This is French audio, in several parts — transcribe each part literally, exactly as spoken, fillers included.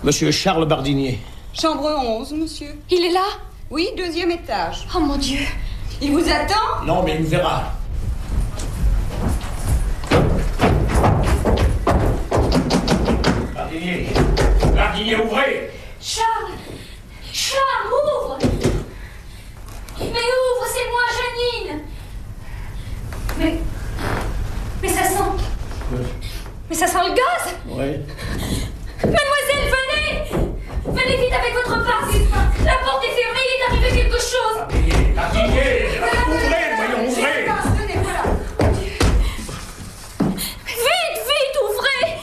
Monsieur Charles Bardinier. Chambre onze, monsieur. Il est là? Oui, deuxième étage. Oh mon Dieu. Il vous attend? Non, mais il me verra. Bardinier. Bardinier, ouvrez. Charles! Charles, ouvre! Mais ouvre, c'est moi, Janine! Mais... Mais ça sent... Oui. Mais ça sent le gaz! Oui. Mademoiselle, venez! Venez vite avec votre passe! La porte est fermée, il est arrivé quelque chose! Bardinier, Bardinier. Ouvrez, voyons, ouvrez. Tenez, voilà. Vite, vite, ouvrez!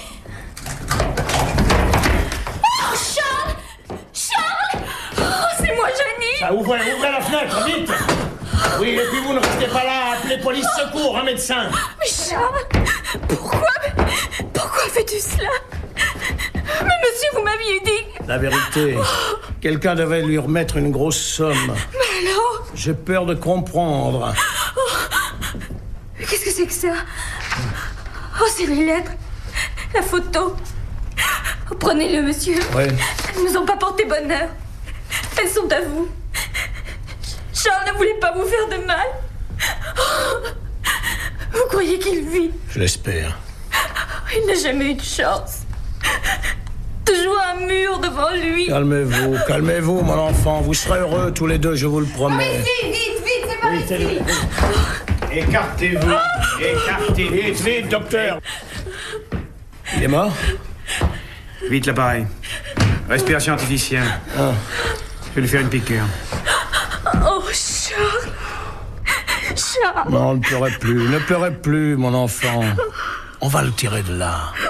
Oh, Charles! Charles! Oh, c'est moi, Janine! Ça, ouvrez, ouvrez la fenêtre, vite. Oui, et puis vous ne restez pas là, appelez police secours, un médecin. Mais Charles, pourquoi, pourquoi fais-tu cela? Mais monsieur, vous m'aviez dit... La vérité, quelqu'un devait lui remettre une grosse somme. Mais alors? J'ai peur de comprendre. Mais qu'est-ce que c'est que ça? Oh, c'est les lettres. La photo. Oh, prenez-le, monsieur. Oui. Elles ne nous ont pas porté bonheur. Elles sont à vous. Charles ne voulait pas vous faire de mal. Oh, vous croyez qu'il vit? Je l'espère. Il n'a jamais eu de chance. Toujours un mur devant lui. Calmez-vous, calmez-vous, mon enfant. Vous serez heureux tous les deux, je vous le promets. Vite, vite, vite, c'est par Oui, ici. c'est le- Écartez-vous, écartez-vous. Vite, vite, docteur. Il est mort? Vite l'appareil. Respiration artificielle. Ah. Je vais lui faire une piqûre. Oh, Charles. Charles. Non, ne pleurez plus, ne pleurez plus, mon enfant. On va le tirer de là.